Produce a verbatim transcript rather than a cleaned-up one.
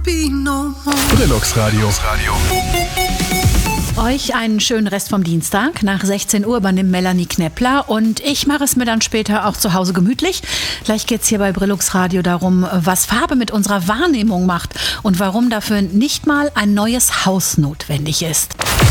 Brillux Radio. Euch einen schönen Rest vom Dienstag. Nach sechzehn Uhr übernimmt Melanie Knäppler und ich mache es mir dann später auch zu Hause gemütlich. Gleich geht es hier bei Brillux Radio darum, was Farbe mit unserer Wahrnehmung macht und warum dafür nicht mal ein neues Haus notwendig ist.